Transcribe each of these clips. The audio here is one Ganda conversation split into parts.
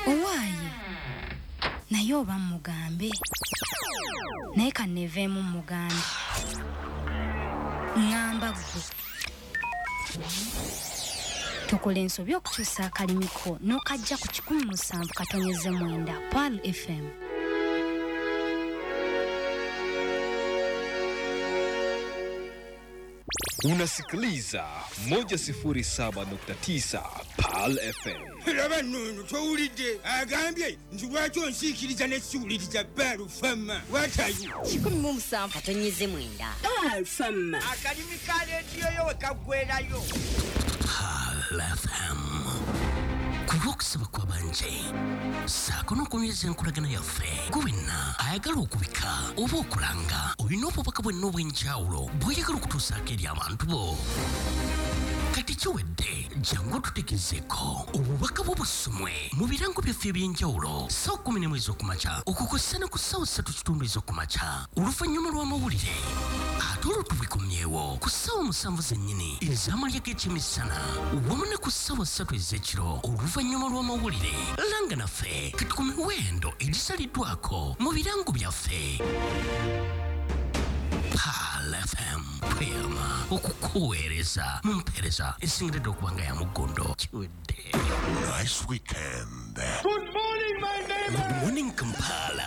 Owaaye naye oba mugambe naye kaneveemu mugambe ngamba gwe tukola ensobi okukyusa akalimiko n'okajja ku 17.9 Pearl FM. Unasikiliza 107.9 Pearl FM. Laba nno towulidde agambye nti lwaki onsiikiriza ne siwuliriza Pearl FM. What are you? 17.9 Pearl FM. Akalimi ka leediyo yo we kaggwerayo. Pearl FM. Kulokusaba kwa banje saako n'okunyeza enkolagana yaffe kuwenna ayagala okubika oba okulanga olina obubaka bwenna obw'enjawulo bw'oyagala okutuusaako eri abantu bo. Kati kiwedde jangu tutegezeeko obubaka bw'obusumwe mu birango byaffe eby'enjawulo saa 10 ez'okumakya okukosa ku saa 3 ez'okumakya oluvannyuma lw'amawulire ate olwo tubikomyewo ku saa 7 zennyini ez'amalya g'ekyemisana wamu ne ku saa 3 ez'ekiro oluvannyuma lw'amawulire langa naffe kati ku miwendo egisaliddwako mu birango byaffe. Pearl FM tweyama okukuweereza mu mpeereza esingiridde okuba nga ya mugondo kiwedde. Nice weekend. Good morning, my neighbor. Good morning, Kampala.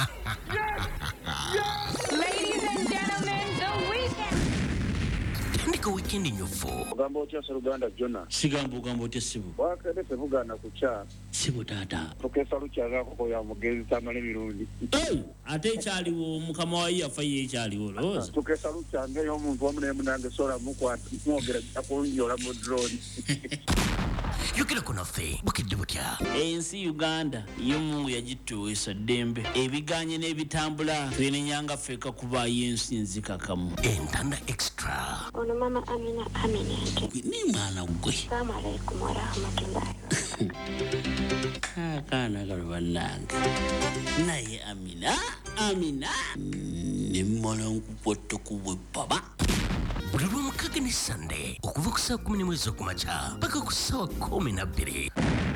Ladies and gentlemen, the weekend. Tandika weekend nyovu. Ugamba otya Uganda Jona. Ugamba otya Sibu. Wakade tevugana kucha. Sibu tata. Tokesa luchaga ko ya mugezi tamale mirundi. Ate ekyaliwo mukama wa yafa ye ekyaliwo loza. Tokesa luchanga yo muntu omune munange sola mukwati mwogera akonyola mu drone. Yogera ko naffe bukidde butya. Ensi Uganda yomu yagituweesa ddembe ebiganye n'ebitambula twenenyanga ffeka kuba yensi nzikakamu. Entanda extra. Ono mama Amina Aminente. Ni mwana gwe. Assalamu alaikum wa rahmatullahi. Kana kalwananga. Naye Amina. Ni mwana nkupotto kuwe baba. Buli lw'omukaaga ne Sunday okuva ku saa 10 ez'okumakya paka ku saa 12.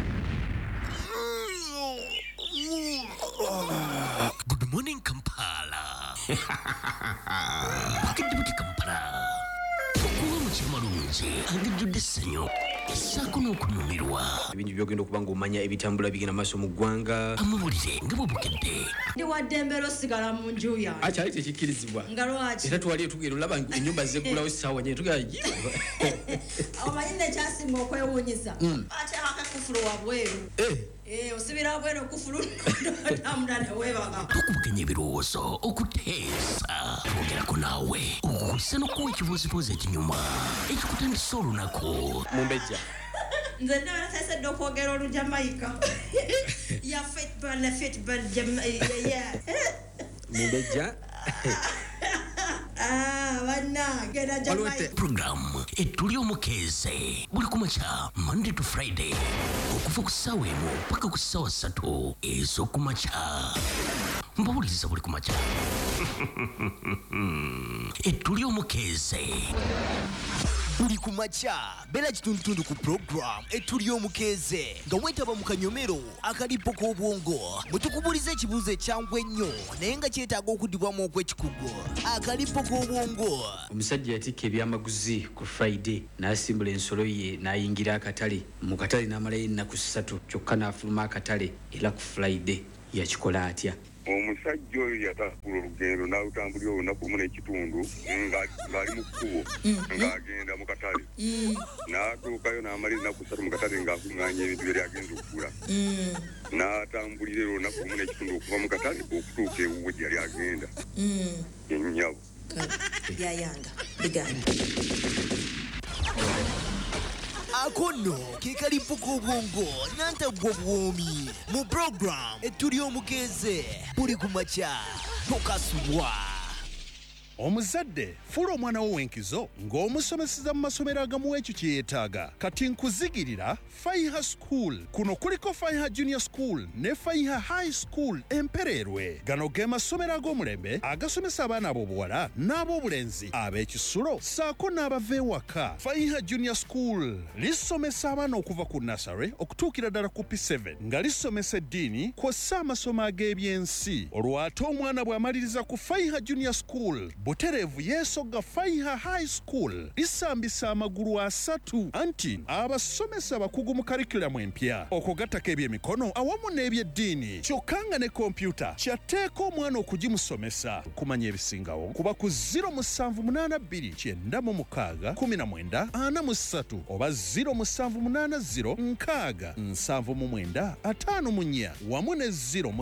Good morning, Kampala. Bukidde buti Kampala. Okuwa mukyama lungi agejjudde essanyu saako n'okunyumirwa. Ebintu byogenda okuba ng'omanya ebitambula bigenda maaso mu ggwanga. Amawulire nga bw'obukedde. Ndi waddembera osigala mu nju yange. Akyali tekikkirizibwa. Nga lwaki? Era twali tugenda olaba ennyumba zeggulawo essaawa nyine tugenda omanyi nekyasinga okwewuunyisa. Ate akakufulu wabweru. Osibira wabweru okufulu n'otambula ne weebaga. Tukubuganya ebirowoozo okuteesa twogerako naawe okukulisa n'okuwa ekibuuzibuuzi ekinyuma ekikutandisa olunaku. Mumbejja. Nze ndaba nateesedde okwogera olujamaika. Ya football Jamaica. Mumbejja. Genda Jamaica. Program etuli omukeeze buli kumakya Monday to Friday okuva ku ssaawa emu paka ku ssaawa 3 ez'okumakya. Mbawuliriza buli kumakya. Etuli omukeeze buli kumakya bera kitundutundu ku program etuli omukeeze nga mwetaba mu kanyomero akalipo k'obwongo mutukubuliza ekibuuzo ekyangwa ennyo naye nga kyetaaga okuddibwamu okw'ekikugu akalipo k'obwongo. Omusajja yatikka ebyamaguzi ku Friday n'asimbula ensolo ye n'ayingira akatale mu katale n'amalayo ennaku 3 kyokka n'afuluma akatale era ku Friday yakikola atya? Omusajja oyo yatambula olugendo n'alutambulira olunaku lumu n'ekitundu ng'ali mu kkubo ng'agenda mu katale n'atuukayo n'amala ennaku 3 mu katale ng'akuŋŋaanya ebintu byali agenza okugula n'atambulira olunaku lumu n'ekitundu okuva mu katale okutuuka ewuwe gye yali agenda ennyabo byayanga biganda. Akono ke kalipo k'obwongo nantagwa bwomi mu program etuli omukeeze buli kumakya tokasubwa. omuzadde fuula omwana wo w'enkizo ng'omusomeseza mu masomero agamuwa ekyo kye yeetaaga. Kati nkuzigirira Faiha School. Kuno kuliko Faiha Junior School ne Faiha High School Empererwe. Gano ge masomero ag'omulembe agasomesa abaana ab'obuwala n'ab'obulenzi ab'ekisulo ssaako n'abava ewaka. Faiha Junior School lisomesa abaana okuva ku nursery okutuukira ddala ku P7 nga lisomesa eddiini kw'ossa amasomo ag'ebyensi. Olwo ate omwana bw'amaliriza ku Faiha Junior School butereevu yeesogga Faiha High School lisambisa amagulu asatu anti abasomesa bakugu mu karikulamu empya okugattako ebyemikono awamu n'ebyeddiini kyokka nga ne kompyuta kyatteeka omwana okugimusomesa. Kumanya ebisingawo kuba ku 0782961943 oba 0780967954 wamu ne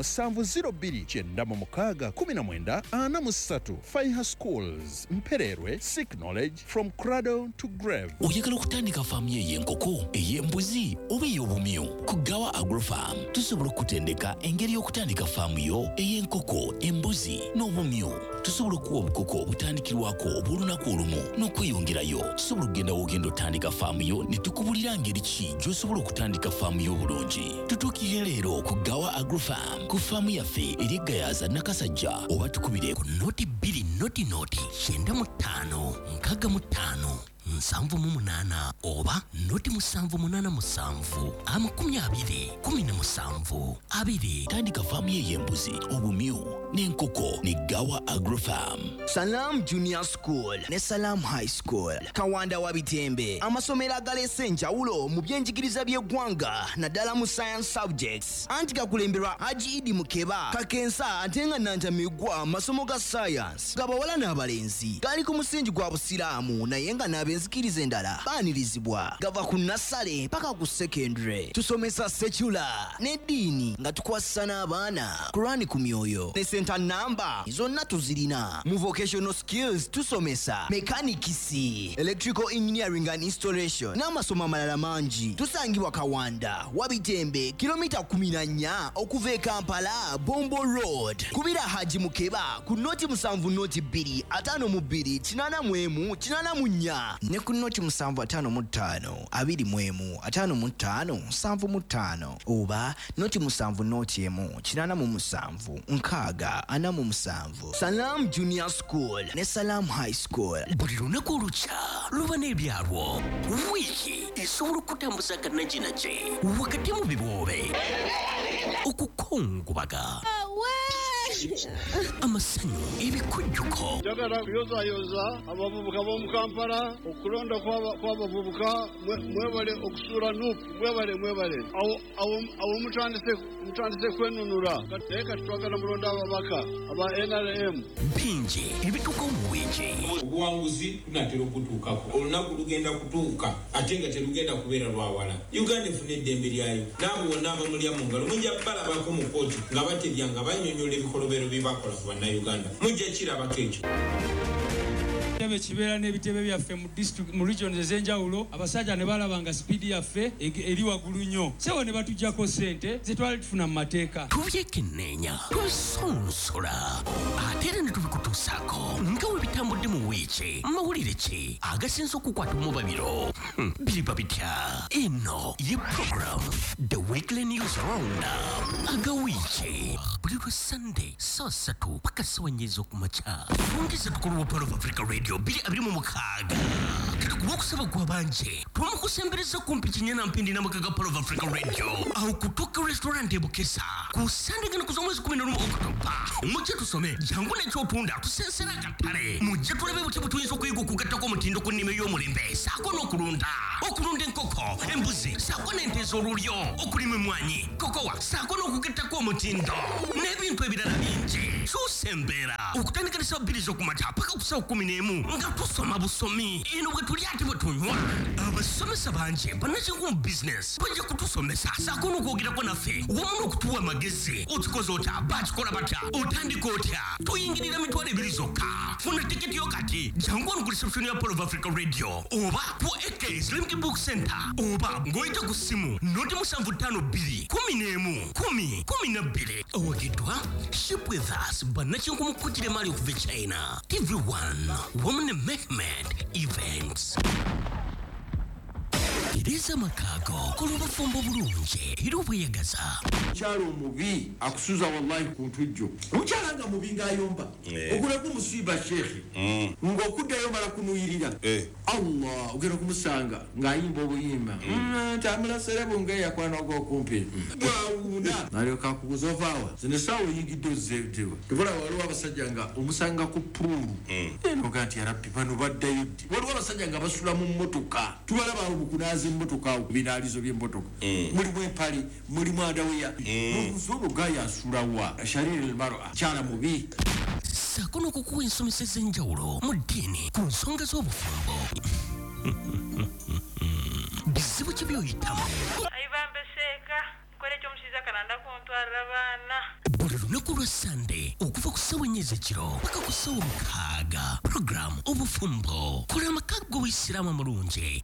0702961943. Faiha Schools Mpererwe, seek knowledge from cradle to grave. Oyagala okutandika faamu y'enkoko, ey'embuzi oba ey'obumyu? Ku Gawa Agrofarm tusobola okutendeka engeri y'okutandika faamu yo ey'enkoko, embuzi n'obumyu. Tusobola okuwa obukoko obutandikirwako obw'olunaku olumu n'okweyongerayo. Tusobola okugenda w'ogenda otandika faamu yo ne tukubulira ngeri ki gy'osobola okutandika faamu yo obulungi. Tutuukire leero ku Gawa Agrofarm ku faamu yaffe eri Gayaza Nakasajja oba tukubire ku noti 2 noti 95 65 oba noti 787 20 tandika faamu y'embuzi, obumyu n'enkoko ne Gawa Agrofarm. Salam Junior School ne Salam High School Kawanda wa Bitembe, amasomero agalese enjawulo mu byenjigiriza by'eggwanga naddala mu science subjects. Anti gakulemberwa Haji Idi Mukeba Kakensa ate nga Nanjamigwa masomo ga science gabawala n'abalenzi gali ku musingi gwa busiraamu naye nga n'abenzikiriza endala baanirizibwa. Gava ku nasale paka ku secondary. Tusomesa secular n'eddiini nga tukwasa n'abaana Qur'ani ku myoyo ne center number zonna tuzirina. Mu vocational skills tusomesa mechanicisi, electrical engineering and installation n'amasomo amalala mangi. Tusangibwa Kawanda wa Bitembe kilomita 14 okuva e Kampala Bombo Road. Kubira Haji Mukeba ku noti 7 noti 2 52 81 84 ne ku noti 755 25 55 75 oba noti 7 noti 1 87 47. Salam Junior School ne Salam High School. Buli lunaku olukya luba n'ebyalwo. Wiiki esobola okutambuza kannaginaje wakati mu biboobe okukongobaga amasanyu ebikujjuko njagala kuyozayoza abavubuka b'omu Kampala okulonda kw'abavubuka mwebale okusuula nuupu mwebale awo mutandise kwenunula naye kati twagala mulonda ababaka aba NRM bingi ebituuka mu wiiki. Obuwanguzi tunatera okutuukako olunaku lugenda kutuuka ate nga terugenda kubeera lwawala. Uganda efuna eddembe lyayo n'abo bonna abamulya mu ngalo mujja balabako mu kooti nga batebya nga bannyonnyola ebikolobero bye bakola ku bannayuganda. Mujja kirabako ekyo. Kibeera n'ebitebe byaffe mu regions ez'enjawulo abasajja ne balaba nga sipiidi yaffe eri waggulu nnyo sewo ne batuggyako ssente ze twali tufuna mu mateeka. Tubyekenneenya twesonsola ate era ne tubikutuusaako nga we bitambudde mu wiiki. Mawulire ki agasinza okukwata mu babiro biriba bitya? Eno ye program The Weekly News Roundup agawiiki buli lwa Sunday saa 3 paka saa 4 ez'okumakya. Twongeze tukulu Polo of Africa Radio 226 katukuba okusaba kwa banje twamukusembereza kumpi kinyana mpindi na makaga Polo of Africa Radio au kutoka restaurant ebukesa ku Sunday gana kuzomwezi 11 Oktoba. Mujje tusome jangu n'ekyotunda tusensera katale mujje tulabe buti butuyinza okuyiga okugattako omutindo ku nnime y'omulembe saako n'okulunda enkoko embuzi saako n'ente ez'olulyo okulima emmwanyi kokowa saako n'okugattako omutindo n'ebintu ebirala bingi. Tusembera okutandika ne saa 2 z'okumakya paka ku saa 11 nga tusoma busomi. Eno bwe tuli ate bwe tunywa abasomesa bangi bannakingu mu business bajja kutusomesa saako n'okwogerako naffe wamu n'okutuwa amagezi. Okikoze otya bakikola batya otandika otya tuyingirira mitwalo 2 zokka. Funa tiketi yo kati jangu ono ku reception ya Polo of Africa Radio oba ku AK Slim Book Center oba ng'oyita ku simu noti 752 11 12 awagidwa Ship with Us banachingu mukutire mali okuva China TV1 Woman Mehmet Events Iriza makago kulubafumbo bulunje irubuyagaza Chalo mubi akusuza wallahi kuntujjo uchalanga mubinga yomba okula kumusiba shekhi ngokudayo mara kunuyirira Allah ugera kumusanga ngayimba obuyimba tamula serebo ngaya kwana go kumpi wauna nalyo kakuzovawa zine sawo yigido zedewa kibula waliwo abasajjanga omusanga ku puru eno kati yarabbi bano baddayo waliwo abasajjanga basula mu motoka tubalaba obukunazi motoka binalizo by'emmotoka mulimu empali mulimu adaweya n'obuzobo gaya asulawa shariri almar'a kyala mubi sakono kukuwa ensomeseza enjawulo mu ddiini ku nsonga z'obufumbo bizibu ki by'oyitamu ayibambeseka kole ky'omusiza kananda kuntwalira baana buli lunaku lwa Sunday okuva ku ssaawa 4 ekiro paka ku ssaawa 6 program obufumbo kola amakago w'Isiraamu amulungi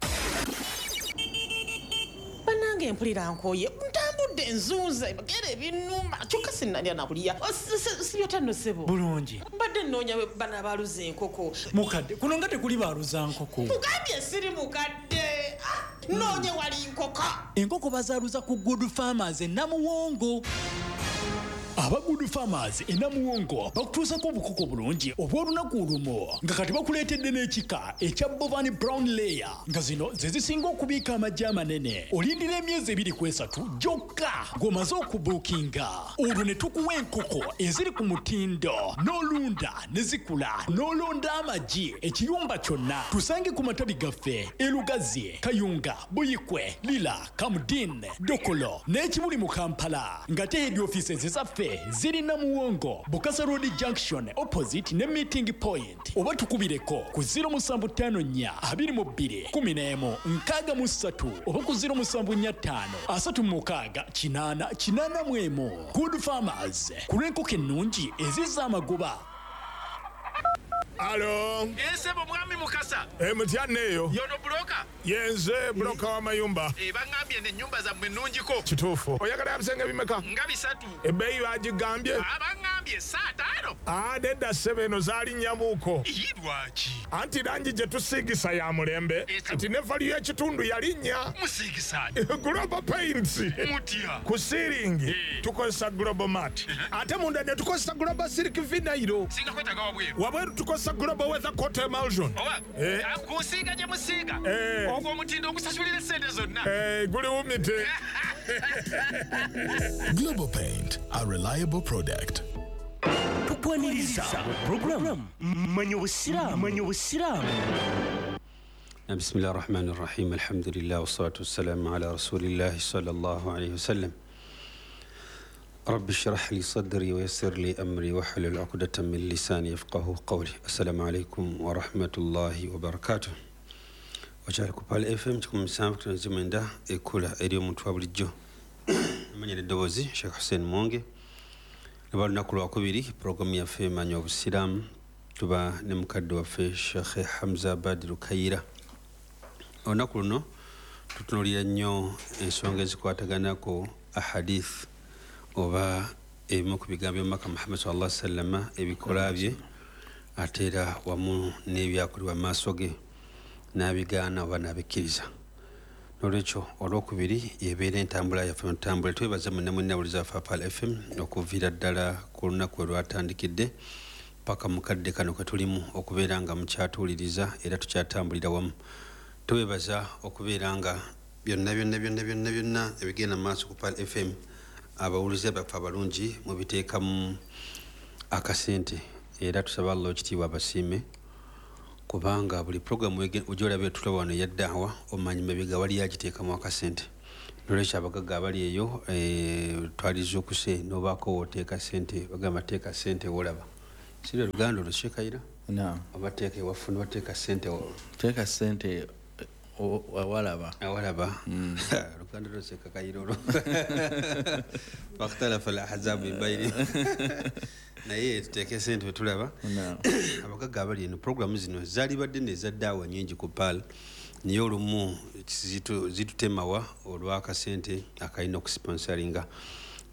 banange mpulira nkoye ntambudde nzuuze bagere ebinuma kyokka sinnalya nakulya sibyotano sebo bulungi mbadde nnoonya bana baluza enkoko mukadde kuno nga tekuli baluza nkoko mugambye siri mukadde noonye wali nkoko enkoko bazaaluza ku Good Farmers e Namuwongo aba Good Farmers e Namuwongo bakutuusako obukoko bulungi obw'olunaku lumu nga kati bakuleetedde n'ekika ekya Bovani Brown Layer nga zino ze zisinga okubiika amaggi amanene olindira emyezi 23 gyokka ng'omaze okubuukinga olwo ne tukuwa enkoko eziri ku mutindo n'olunda ne zikula n'olonda amaggi ekiyumba kyonna tusange ku matabi gaffe e Lugazi Kayunga Buyikwe Lila Kamudin Dokolo n'ekibuli mu Kampala ng'ate head offices ezaffe ziri Namuwongo Bukasa Road Junction opposite ne meeting point oba tukubireko ku 074 22 11 63 oba ku 075 36 Good Farmers kulenkoko ennungi ezizza amagoba. Alo. Nsebo mwami Mukasa. Mutyanneyo. Yono broka. Yenze broka wa mayumba. Bangambye ne nyumba za mwenungiko. Kituufu. Oyagala abisenge bimeka? Nga 3. Ebbeeyi bagigambye? Bangambye saa 5. Nedda sebeno zaali nyamuuko. Lwaki? Anti langi gye tusiigisa ya mulembe. Kati ne valiyo y'ekitundu yalinnya. Musiigisa. Global Paints. Mutya. Ku ceiling tukozesa Global Mat. Ate munda ne tukozesa Global Silk Vinyl. Singa kwetaga wabweru. Wabweru tukozesa Global Weather Coat Emulsion. Kusiiga gye musiiga. Ogwo omutindo ogusasulira sente zonna. Guli wumite. Global Paint, a reliable product. Tukwaniriza program manyo busiramu. بسم الله الرحمن الرحيم الحمد لله والصلاة والسلام على رسول الله صلى الله عليه وسلم رب اشرح لي صدري ويسر لي أمري واحلل عقدة من لساني يفقه قولي السلام عليكم ورحمة الله وبركاته وجعلكم بالFM تكون مسامك تنزمين ده إكولا إريوم متوابل من الدوزي شيخ حسين مونغي نبال نقول وكبيري برنامج في منيو بسلام تبا نمكدو في شيخ حمزة بدر كيرا ونقول نو tutunulira nnyo ensonga ezikwataganako ahadith oba ebimu ku bigambo by'omubaka Muhammad sallallahu alaihi wasallam ebikola bye ate era wamu n'ebyakolebwa mu maaso ge n'abigaana oba n'abikkiriza n'olwekyo olwokubiri yebeera entambula yaffe mutambule twebaza munnabuliza waffe Pal FM okuviira ddala ku lunaku lwatandikidde paka mukadde kano kwe tulimu okubeera nga mukyatuuliriza era tukyatambulira wamu twebaza okubeera nga byonna ebigenda mu maaso ku Pal FM abawulize baffe abalungi mubiteekamu akasente era tusaba Allah ekitiibwa abasiime kubanga buli programu ojolabye tulaba wano yaddaawa omanyi mabega wali yagiteekamu akasente nolwekyo abagagga abali eyo twaliza okuse nobaako wooteeka sente bagamba teeka sente wolaba siri oluganda olwo kyekayira oba teeka ewaffe nebateeka sente teeka sente awalaba luganda lwo kyekakayira olwo wakhtalafa al-ahzabu min bayni naye tuteeke sente wetulaba abagagga abali eno programu zino zaali badde nezaddaawa nyingi ku Pal naye olumu zitutemawa olw'akasente akalina okusponsoringa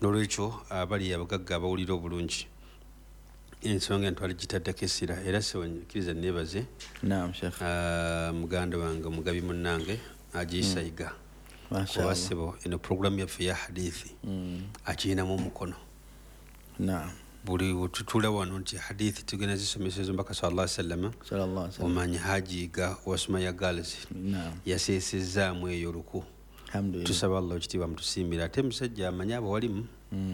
nolwekyo abali abagagga abawulira obulungi ensonga ntwali gitaddeko essira era siwanyikiriza nebaze muganda wange omugabi munnange agiisayiga kuba ssebo eno puroguramu yaffe ya hadithi agiyinamu omukono buli wetutula wano nti hadithi tugenda zisomeseza ombaka sallallahu sallama omanyi hajiiga wasumaya girls yaseesezaamu eyo luku tusaba allah ekitiibwa mutusiimira ate musajja amanyi abawalimu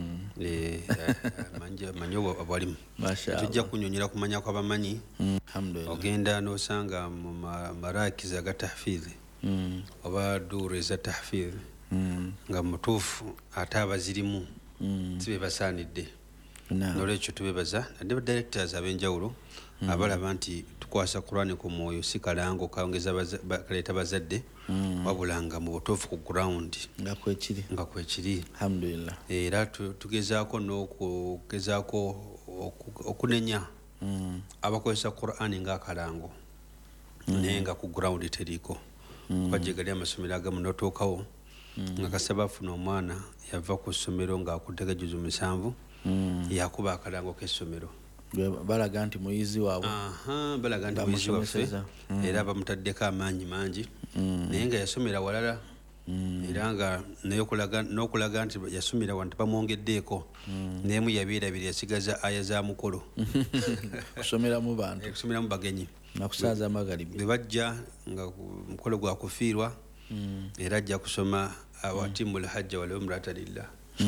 amanyi abawalimu tujja kunyonyera kumanya kwabamanyi ogenda nosanga mu marakizi aga tahfidhi oba duuru eza tahfidhi nga mutuufu ate abazirimu sibe basaanidde nolwekyo tubebaza nadde badirectors ab'enjawulo abalaba nti tukwasa Qur'ani ku mwoyo si kalango kawongeza kaleeta bazadde wabula nga mu butuufu ku ground nga kwekiri era tugezaako n'okugezaako okunenya abakozesa Qur'ani ng'akalango naye nga ku ground teriiko kuba gye gali amasomero agamu notuukawo nga kasaba afuna omwana yava ku ssomero ng'akuddeko juzu 7 yakuba akalango k'essomero balaga nti muyizi waabwe balaga nti muyizi waffe era bamutaddeko amaanyi mangi naye nga yasomera walala era nga n'okulaga nti yasomera wano tebamwongeddeeko neemu yabeerabiri yasigaza aya za mukolo kusomeramu bantu kusomeramu bagenyi nakusaaza amagalibi bwe bajja nga mukolo gwakufiirwa era ajja kusoma awatimul hajja wal umrata lillah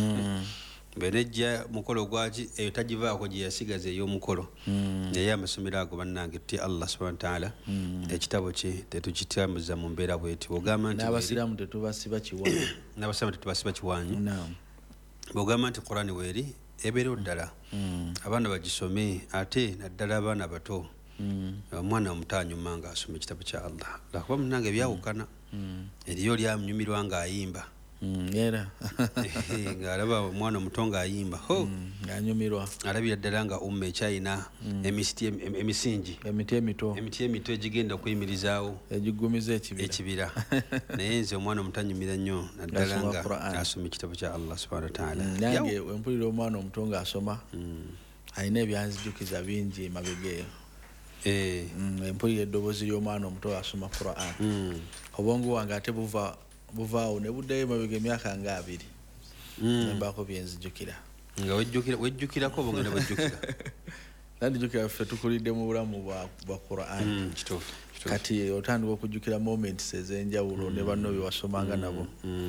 benejja mukolo gwaki eyo tagivaako gye yasigaza ey'omukolo naye amasomero ago bannange tuti allah subhanahu wa ta'ala ekitabo kye tetukitambuzza mu mbeera bweti ogamba nti n'abasiraamu tetubasiba kiwanyi n'abasiraamu tetubasiba kiwanyi bwogamba nti Qur'ani weeri ebeerewo ddala abaana bagisome ate naddala abaana bato omwana omuto anyuma nga asoma ekitabo kya allah lwakuba munnange byawukana eriyo lyamnyumirwa ng'ayimba era ng'alaba omwana omuto ng'ayimba ng'anyumirwa alabira ddala nga umma ekyayina emisingi emiti emito egigenda okuyimirizaawo egigumiza ekibira naye nze omwana omuto anyumira nnyo naddala nga asoma ekitabo kya allah subhanahu wa ta'ala nange wempulira omwana omuto ng'asoma alina ebyanzijukiza bingi mabegeeyo empulira eddoboozi ly'omwana omuto asoma Qur'an obwongo wange ate buvaawo ne buddayo mabega emyaka nga 2 nembaako byenzijukira nga wejjukirako bongenda bwejjukira nandijukira ffe tukulidde mu bulamu bwa Qur'an kati otandika okujjukira moments ez'enjawulo ne banno byewasomanga nabo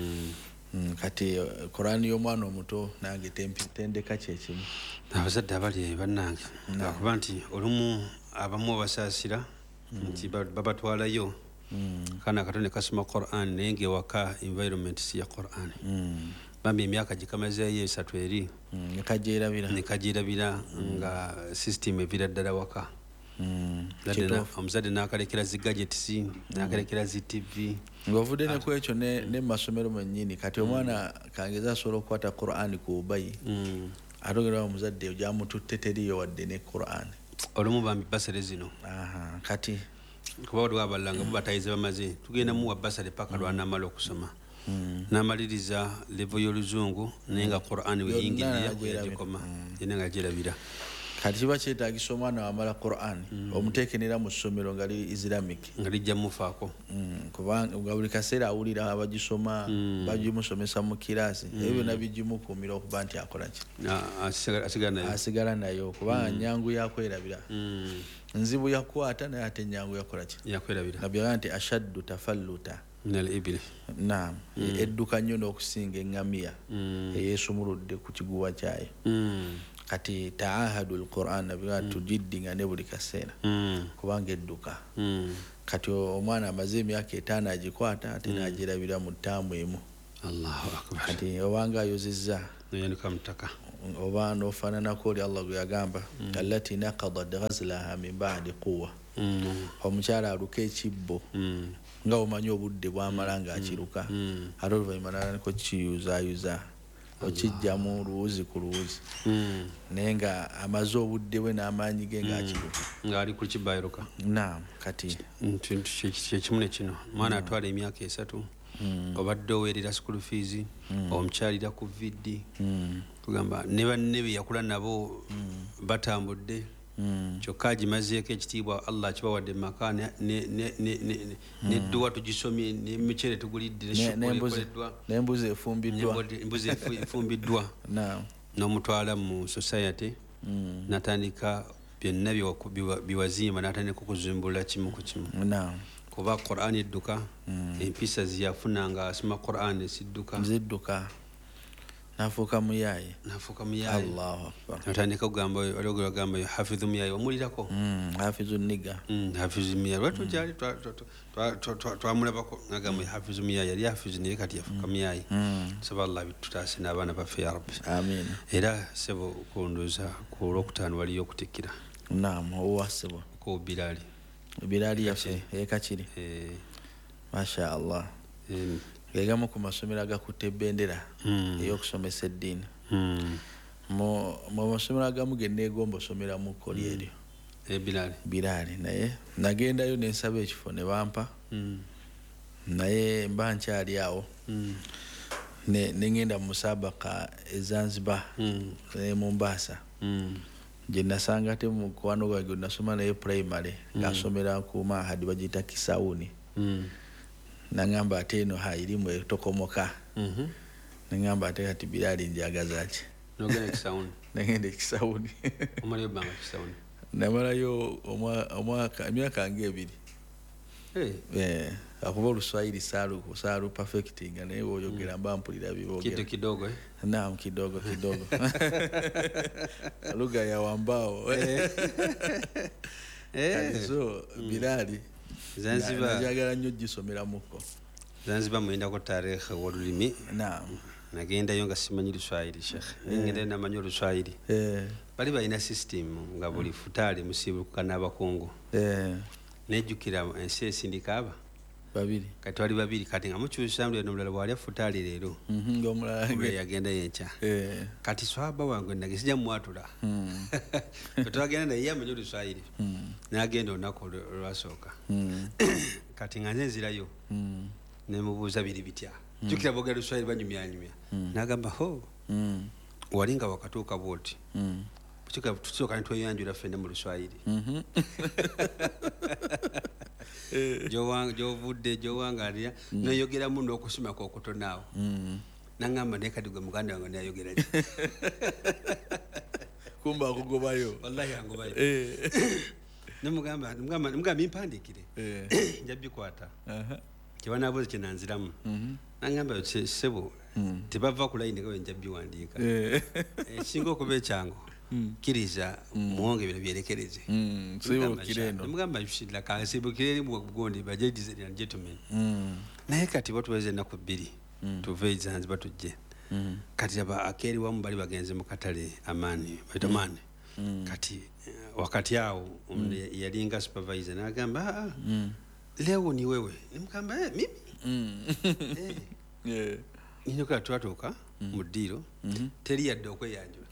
kati Qur'an y'omwana omuto nange tendeka kyekimu abazadde abali bannange akuba nti olumu abamu basaasira nti babatwalayo kana katone kasoma Qur'an naye ng'ewaka environment si ya Qur'an bambi emyaka gikamazeeyo 3 eri nekagirabira nga system evira ddala waka omuzadde n'akalekera zi gadgets n'akalekera zi TV ng'ovudde ne ku ekyo ne masomero mwennyini kati omwana kangeza asobola okukwata Qur'an ku bubayi atogera omuzadde gyamututte teriyo wadde ne Qur'an olumu bambi basale zino kati kuba waliwo abalanga bubatayize bamaze tugenda muwa basale paka lwanamala okusoma n'amaliriza levo y'oluzungu naye nga Qur'an weyingirira yagikoma yena nga girabira kati kiba kyetaagisa omwana wamala Qur'an omuteekenera mu ssomero nga li islamic nga lijja mufaako kubanga buli kaseera awulira abagisoma bagimusomesa mu kiraasi ebyo byonna bigimukuumira okuba nti akola ki asigala nayo kubanga nyangu yakwerabira nzibu yakwata naye ate nyangu yakola ki yakwerabira nabyaga nti ashaddu tafalluta naam edduka nnyo n'okusinga eŋŋamiya eyeesumuludde ku kiguwa kyayo kati taahadu alquran nabyaga tujiddinga ne buli kaseera kubanga edduka kati omwana amaze emyaka 5 agikwata ate n'agirabira mu ttaamu emu Allahu akbar kati obanga ayozezza yanika mutaka oba n'ofaananako oli allah gwe yagamba allati naqadat ghazlaha min ba'di quwwa omukyala aluka ekibbo nga omanyi obudde bwamala ng'akiruka ate oluvannyuma nalaniko kiyuzaayuza okijjamu luwuzi ku luwuzi naye nga amaze obudde bwe n'amaanyi ge ng'akiruka ng'ali ku kibayiruka naam kati kyekimu ne kino mwana atwala emyaka 3 obadde oweerera school fees omukyalira ku viddi tugamba ne banne be yakula nabo batambudde kyokka agimazeeko ekitiibwa Allah akibawadde maka nedduwa tugisomye nemicere tugulidde nembuzi efumbiddwa n'omutwala mu society natandika byonna biwazimba natandika okuzimbula kimu ku kimu kuba Qur'an edduka empisa ziyafuna nga asoma Qur'an zidduka nafuuka muyaaye Allahu akbar natandika okugamba olwogera gamba hafidhu muyaaye omulirako hafidhu niga hafidhu muyaaye lwatu gyali twamulabako nagamba hafidhu muyaaye yali hafidhu naye kati yafuuka muyaaye saba Allah bitutaase n'abaana baffe ya rabbi amin era sebo kunduza ku olwokutaano waliyo okutikkira owasebo ko Bilali yaffe ekakiri masha Allah gegamu ku masomero agakutte ebendera ey'okusomesa eddiini mu masomero agamu ge neegomba osomeramu koli eryo Bilali naye nagendayo nensaba ekifo ne bampa naye mba nkyali awo nengenda mu musabaka ezanzibar ne Mombasa gye nasanga ate mukwano gwange nasoma naye primary ngasomera ku mahadi bagiyita Kisawuni nangamba ate eno irimu etokomoka nangamba ate kati Bilali njagaza ki nagenda Kisawuni namalayo emyaka nga 2 akuba oluswahili saalu perfecting naye oyogera mba mpulira bibogera kidogo naam kidogo lugha ya wambao so Bilali Zanzibar najagala nnyo gisomera muko Zanzibar mwendako tarehe w'olulimi nagendayo nga simanyi luswahili Sheikh ngenda namanyi oluswahili bali balina system nga buli futaale musibuka n'abakungu nejjukira ensi esindika aba babiri kati wali babiri kati nga mukyusa mulala omulala bwali afutaale leero ng'omulala yagenda yenkya kati swaba wange nage sijja mwatula twagenda naye amanyi oluswahili n'agenda olunaku olwasooka kati nga nze nzirayo nemubuuza biri bitya jjukira boogera luswahili banyumyanyumya n'agamba ho wali nga wakatuuka bwoti tusooka netweyanjula ffenna mu luswahili gyovudde gyowangalira noyogeramu n'okusomako okutonaawo nangamba naye kati gwe muganda wange nayogera ki kumba akugobayo wallahi angobayo nemugamba mimpandiikire nja bikwata kyebanaabuuza kyenanziramu nangamba sebo tebava ku layini gawe nja biwandiika ekisinga okuba ekyangu kiriza muwonge bino byerekereze mugamba lakasibukire eri mugondi ladies and gentlemen naye kati batuweze ennaku 2 tuve Zanzibar tujje kati aba akeri wamu bali bagenze mu katale Amani kati wakati awo yalinga supervisor n'agamba leo ni wewe nimugamba mimi ninyoka twatuuka mu ddiiro teri yadde okweyanjula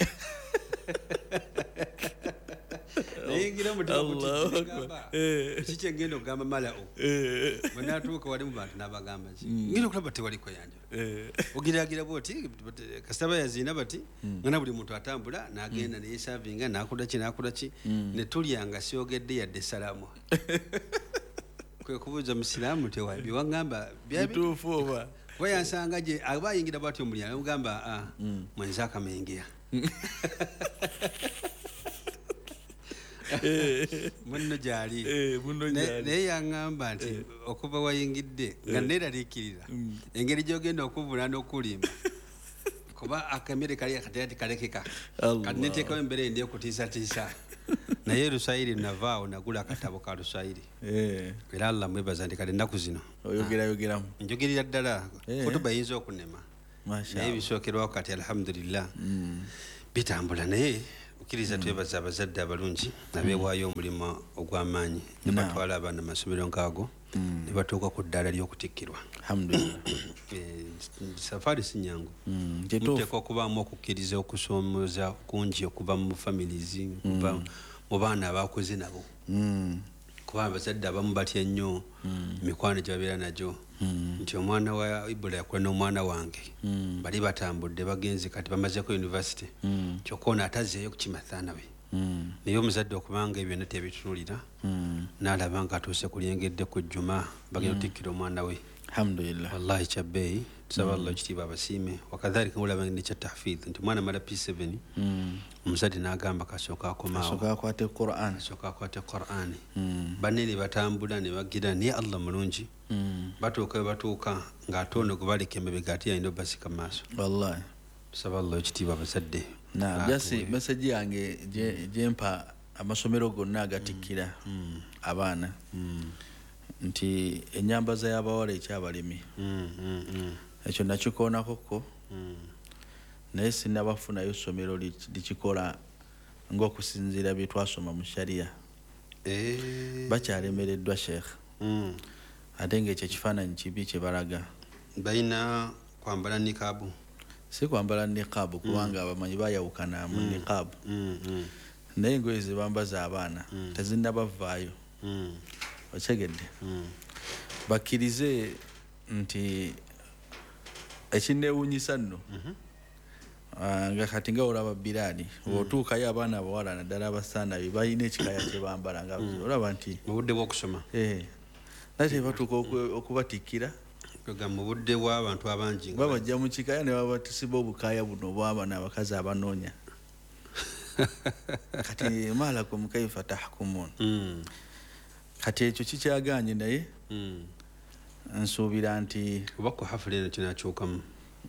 nayingira mutima kiki ngenda okugamba malao bwenatuuka wali mu bantu n'abagamba ki ngenda okulaba tewali kweyanjula ogiragira bwoti kasitaba yazina bati ngana buli muntu atambula n'agenda neyesavinga nakola ki netulyanga siyogedde yadde salaamu kwe kubuuza musiraamu tewali wagamba bituufu oba kuba yansanga gye aba ayingira bwati omulyango mugamba mwenza akamengeya munno gyali naye yaŋŋamba nti okuva wayingidde nga neeraliikirira engeri gyogenda okuvuna n'okulimba kuba akamere kali akatera tikalekeka kati neteekawo embeera endi okutiisatiisa naye luswahili navaawo nagula akatabo ka luswahili era Allah mwebaza nti kale ennaku zino oyogerayogeramu njogerera ddala kutuba yinza okunema naye bisookerwaho kati alhamdulillah bitambula naye ukiriza twebaza abazadde abalungi abeewaayo omulimu ogw'amaanyi ne batwala abaana masomero nkaago ne batuuka ku ddaala ly'okutikkirwa safaari si nyangu muteeka okubaamu okukkiriza okusomooza kungi okuva mu families okuva mu baana abakoze nabo kuba abazadde abamu batya nnyo mikwano gye babeera nagyo nti omwana wa Ibula yakola n'omwana wange bali batambudde bagenze kati bamazeko university kyokka ono atazeeyo kukimathana we naye omuzadde okubanga ebyo byonna tebitunulira n'alaba nga atuuse ku lyengedde ku jjuma bagenda otikkira omwana we alhamdulillah wallahi kyabbeeyi tusaba Allah ekitiibwa abasiime wakadhalika olaba nekya tahfidh nti omwana mala P7 omuzadde n'agamba kasooka akomaawo asooka akwate Qur'an banne ne batambula ne bagira naye Allah mulungi batuuka we batuuka ng'ate ono gwe baleka emabega ate yalina obbasika mu maaso wallahi tusaba Allah ekitiibwa abazadde jasi meseji yange gyempa amasomero gonna agatikkira abaana nti enyambaza y'abawala ekyabalemi ekyo nakikoonakoko naye sinnabafunayo ssomero likikola ng'okusinziira bye twasoma mu shariya bakyalemereddwa sheekh ate ng'ekyo ekifaananyi kibi kye balaga balina kwambala nikaabu si kwambala niqaabu kubanga abamanyi bayawukana mu niqaabu naye engoye ze bambaza abaana tezinnabavaayo okyegedde bakkirize nti ekinneewuunyisa nno nga kati nga olaba Biraani otuukayo abaana abawala naddala abasaanabi balina ekikaya kye bambala nga olaba nti mu budde bw'okusoma naye tebatuuka okubatikkira mu budde bw'abantu abangi babajja mu kikaya ne babatisiba obukaya buno obw'abana abakazi abanoonya kati malakum kaifa tahkumun kati ekyo kikyaganye naye nsuubira nti oba ku hafula eno kinakyukamu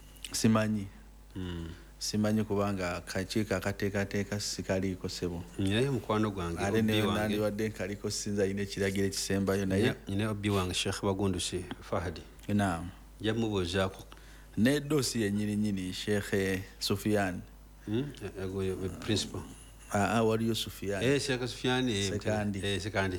simanyi kubanga kakiiko akateekateeka sikaliiko sebo naye mukwano gwange ate nandiwadde nkaliko sinza alina ekiragiro ekisembayo naye nyina obbi wange Sheikh Bagundusi Fahadi naam jamubuuzaako ne doosi yennyininyini Sheikh Sufyan principal waliyo Sufyan Sheikh Sufyan sekandi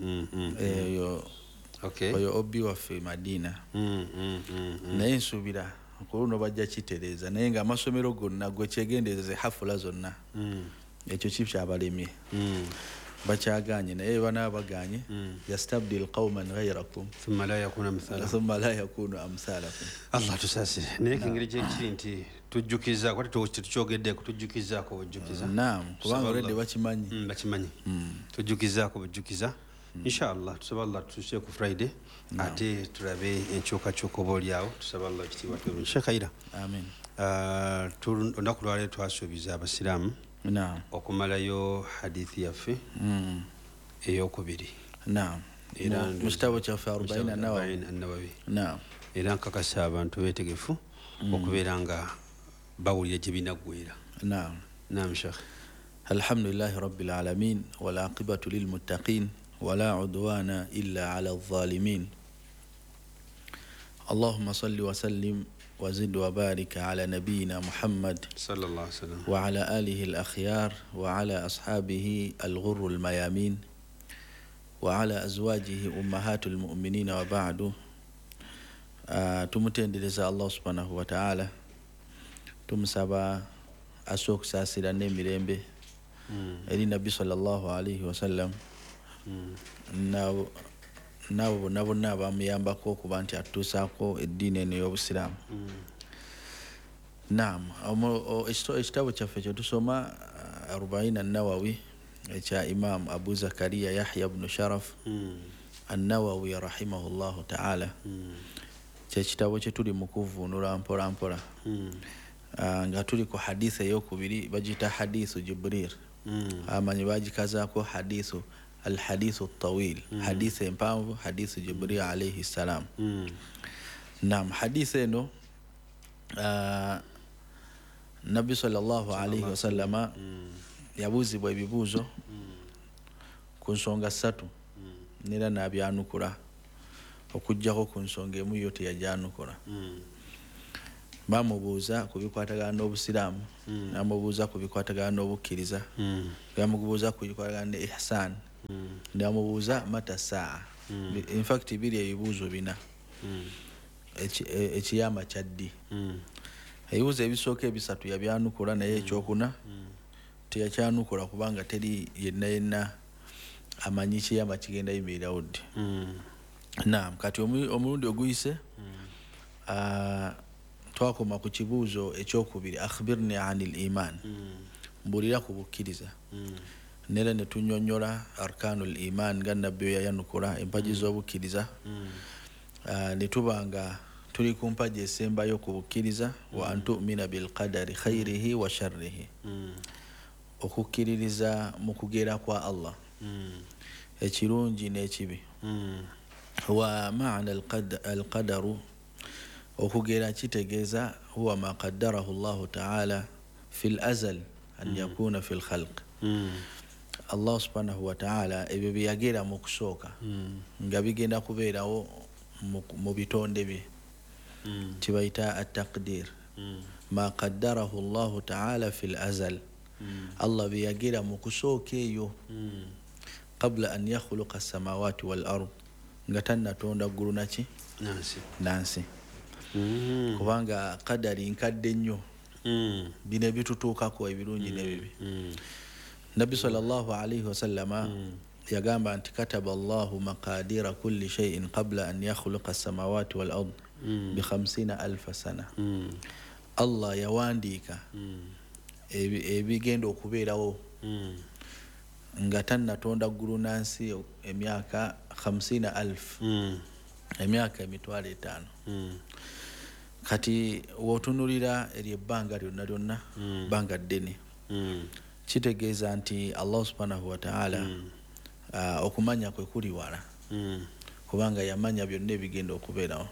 oyo obbi waffe Madina naye nsuubira kuluno bajja kitereeza naye nga amasomero gonna gwe kyegendeeze hafula zonna ekyo kikyabalemye bakyaganye naye banaba baganye yastabdil qauman ghayrakum thumma la yakunu amthalakum Allah tusasire naye kengeri gyekiri nti tujjukiza kwate tukyogeddeeko tujjukizaako bujjukiza naam kubanga olwedde bakimanyi tujjukizaako bujjukiza inshallah tusaba Allah tutuuse ku Friday ate tulabe enkyukakyuka oba oliawo tusaba Allah ekitiibwa tulungi Sheikh Aida amen olunaku lwaleero twasuubiza abasiraamu okumalayo hadithi yaffe eyokubiri era mu kitabo kyaffe 40 Nawawi era nkakasa abantu beetegefu okubeera nga bawulira gye binaggweera naam Sheikh alhamdulillahi rabbil alamin wal aqibatu lil muttaqin ولا عدوان إلا على الظالمين اللهم صل وسلم وزد وبارك على نبينا محمد صلى الله عليه وسلم وعلى آله الأخيار وعلى أصحابه الغر الميامين وعلى أزواجه أمهات المؤمنين وبعد tumutendereza Allah subhanahu wa ta'ala tumusaba asooka saasira n'emirembe eri nabbi sallallahu alayhi wa sallam nabo bonna abamuyambako okuba nti atutuusaako eddiini eno ey'obusiraamu naam ekitabo kyaffe kyetusoma 40 Nawawi ekya Imam Abu Zakariya Yahya ibn Sharaf An-Nawawi rahimahullahu ta'ala kyekitabo kye tuli mu kuvuunula mpola mpola nga tuli ku hadisi ey'okubiri bagiyita hadithu Jibril amanyi bagikazaako hadithu الحديث الطويل حديث امبامو حديث جبريل عليه السلام نعم حديث انه النبي صلى الله عليه وسلم yabuzibwa ebibuuzo ku nsonga 3 nera nabyanukula okujjako ku nsonga emu yo teyajyanukula bamubuuza ku bikwatagana n'obusiraamu namubuuza ku bikwatagana n'obukkiriza bamubuuza ku bikwatagana ne ihsan ndamubuuza mata saa in fact biri ebibuuzo bina ekiyama kyaddi ebibuuzo ebisooka ebisatu yabyanukula naye ekyokuna teyakyanukula kubanga teri yenna amanyi kiyama kigenda yimirirawo ddi. Naam, kati omulundi oguyise twakoma ku kibuuzo ekyokubiri, akhbirni anil iman, mbulira ku bukkiriza. Nera ne tunyonnyola arkanul iman nga nabbi yayanukula empaji z'obukkiriza. Ne tubanga tuli ku mpaji esembayo ku bukkiriza, wa antumina bilqadari khairihi wa sharrihi, okukkiririza mu kugera kwa Allah, ekirungi n'ekibi. Wa maana alqadaru, okugera kitegeeza huwa ma qaddarahu Allah ta'ala fil azal an yakuna fil khalq. Allah subhanahu wa ta'ala ebyo byagera mu kusooka nga bigenda kubeerawo mu bitonde bye, kibayita at-taqdir. Ma qaddarahu Allah ta'ala fil azal, Allah byagera mu kusooka eyo qabla an yakhluqa as-samawati wal ard, nga tannatonda ggulu naki nansi. Kubanga qadari nkadde nnyo, bino bitutuukako ebirungi n'ebibi. Nabbi sallallahu alayhi wasallama yagamba nti kataba Allahu maqadira kulli shay'in qabla an yakhluqa as-samawati wal ard bi 50,000 sana. Allah yawandiika ebigenda okubeerawo nga tannatonda ggulu nansi emyaka 50,000, emyaka 5,000. Kati wotunulira eri ebbanga lyonna lyonna, bbanga ddene, kitegeeza nti Allah subhanahu wa ta'ala okumanya kwe kuli wala, kubanga yamanya byonna ebigenda okubeerawo.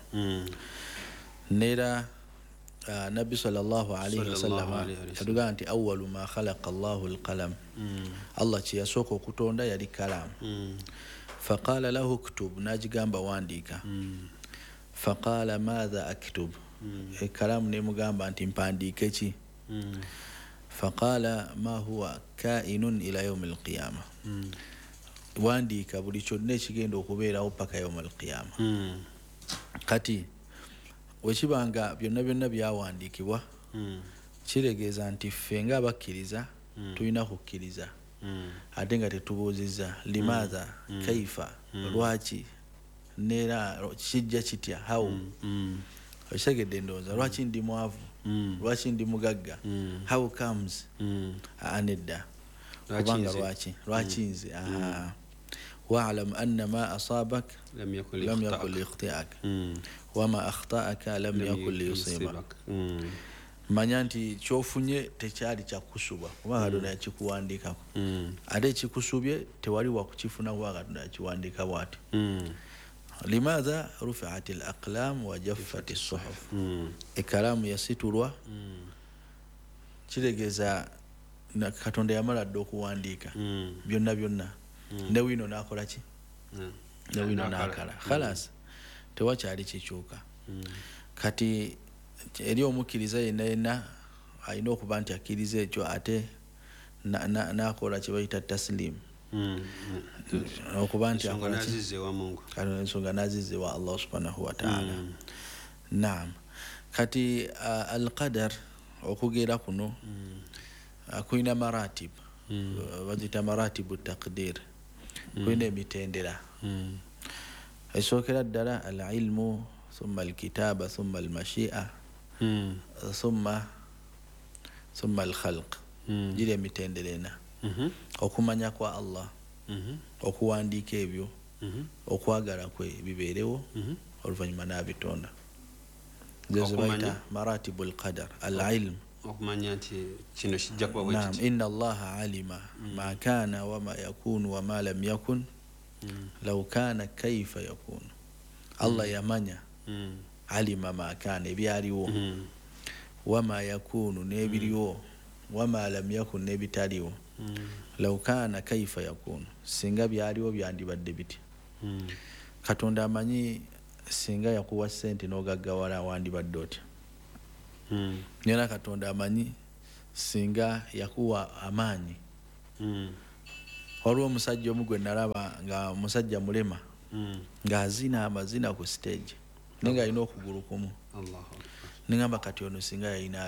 Nera Nabbi sallallahu alayhi wasallam yatugamba nti awwalu ma khalaqa Allahu al-qalam, Allah kye yasooka okutonda yali kalamu. Faqala lahu uktub, najigamba wandiika. Faqala madha aktub, ekalamu nemugamba nti mpandiike ki? Faqala ma huwa kainun ila yawm al-qiyamah, wandiika buli kyonna ekigenda okubeerawo paka yawm al-qiyamah. Kati wekibanga byonna byonna byawandiikibwa, kiregeeza nti ffe nga abakkiriza tulina kukkiriza ate nga tetubuuzizza limaadha, kaifa, lwaki, neera kijja kitya, how. Okitegedde ndowooza, lwaki ndi mwavu, lwaki ndi mugagga, how comes, anedda, kubanga lwaki nze. Wa'lam anna ma asabak lam yakun liyakhti'ak wa ma akhta'aka lam yakun liyusibak. Manya nti kyofunye tekyali kyakusubwa kubanga Katonda yakikuwandiikako, ate ekikusubye tewali wakukifuna kubanga Katonda yakiwandiika bw'ati. Limaadha rufi'at al-aqlam wa jaffat as-suhuf, ekalamu yasitulwa, kiregeeza Katonda yamala dda okuwandiika byonna byonna. Ne wino nakola ki? Ne wino nakala, khalas, tewakyali kikyuka. Kati eri omukkiriza yenna yenna alina okuba nti akkiriza ekyo ate nakola kye bayita taslim, okuba nti ensonga nazize wa Allah subhanahu wa ta'ala. Naam, kati al-qadar okugera kuno kuyina maratib, bazita maratibu taqdir, kuyina emitendera. Esookera ddala al-ilmu, thumma al-kitaba, thumma al-mashi'a, thumma al-khalq. Giri emitendera ena: okumanya kwa Allah, okuwandiika ebyo, okwagala kwe bibeerewo, oluvannyuma n'abitonda. Zezo bayita maratibu al-qadar. Al-ilm, okumanya nti kino kijja kuba bwe kiti. Inna Allaha alima ma kana wa ma yakunu wa ma lam yakun law kana kaifa yakunu. Allah yamanya, alima ma kana, ebyaliwo, wa ma yakunu, n'ebiriwo, wa ma lam yakun, n'ebitaliwo. Law kana kaifa yakunu, singa byaliwo byandibadde biti. Katonda amanyi singa yakuwa ssente n'ogaggawala wandibadde otya. Nera Katonda amanyi singa yakuwa amaanyi. Waliwo omusajja omu gwe nalaba nga musajja mulema ng'azina amazina ku stage naye nga alina okugulu kumu. Nengamba kati ono singa yalina